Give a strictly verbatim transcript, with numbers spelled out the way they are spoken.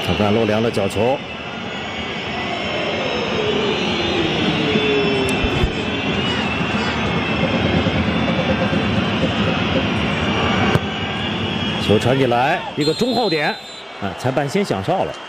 看看洛良的角球。 球传进来，一个中后点，啊，裁判先响哨了。